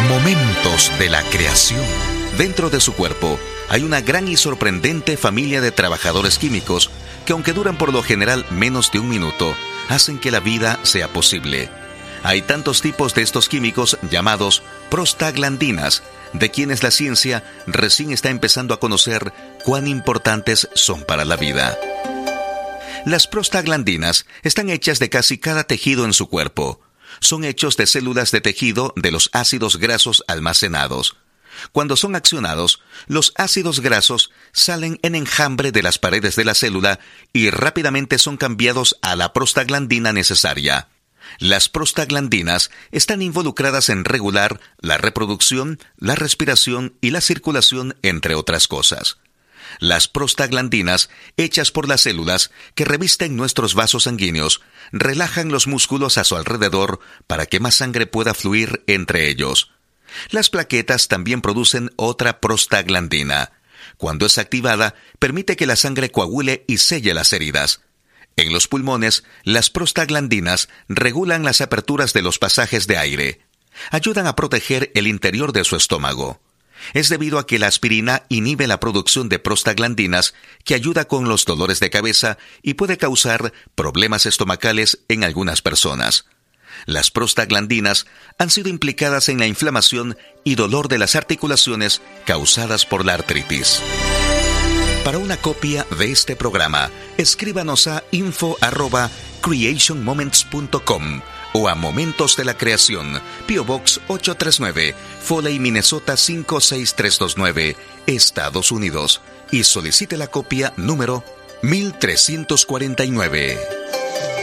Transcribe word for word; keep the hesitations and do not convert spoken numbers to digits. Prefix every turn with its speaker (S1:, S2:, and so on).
S1: Momentos de la creación. Dentro de su cuerpo hay una gran y sorprendente familia de trabajadores químicos que, aunque duran por lo general menos de un minuto, hacen que la vida sea posible. Hay tantos tipos de estos químicos llamados prostaglandinas, de quienes la ciencia recién está empezando a conocer cuán importantes son para la vida. Las prostaglandinas están hechas de casi cada tejido en su cuerpo. Son hechos de células de tejido de los ácidos grasos almacenados. Cuando son accionados, los ácidos grasos salen en enjambre de las paredes de la célula y rápidamente son cambiados a la prostaglandina necesaria. Las prostaglandinas están involucradas en regular la reproducción, la respiración y la circulación, entre otras cosas. Las prostaglandinas, hechas por las células que revisten nuestros vasos sanguíneos, relajan los músculos a su alrededor para que más sangre pueda fluir entre ellos. Las plaquetas también producen otra prostaglandina. Cuando es activada, permite que la sangre coagule y selle las heridas. En los pulmones, las prostaglandinas regulan las aperturas de los pasajes de aire. Ayudan a proteger el interior de su estómago. Es debido a que la aspirina inhibe la producción de prostaglandinas, que ayuda con los dolores de cabeza y puede causar problemas estomacales en algunas personas. Las prostaglandinas han sido implicadas en la inflamación y dolor de las articulaciones causadas por la artritis. Para una copia de este programa, escríbanos a info arroba creation moments punto com o a Momentos de la Creación, P O Box ocho tres nueve, Foley, Minnesota cinco seis tres dos nueve, Estados Unidos, y solicite la copia número mil trescientos cuarenta y nueve.